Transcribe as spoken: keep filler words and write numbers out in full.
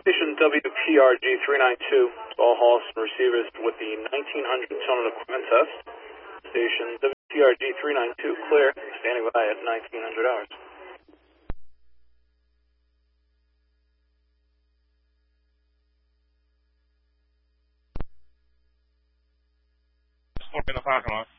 Station W P R G three nine two, all halls and receivers with the nineteen hundred tone of equipment test. Station W P R G three nine two, clear, standing by at nineteen hundred hours. In the parking lot.